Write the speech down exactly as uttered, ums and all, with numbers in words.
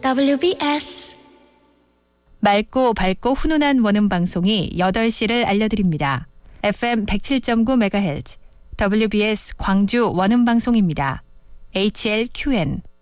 더블유비에스 맑고 밝고 훈훈한 원음 방송이 여덟 시를 알려드립니다. 에프엠 백칠 점 구 메가헤르츠 더블유비에스 광주 원음 방송입니다. 에이치엘큐엔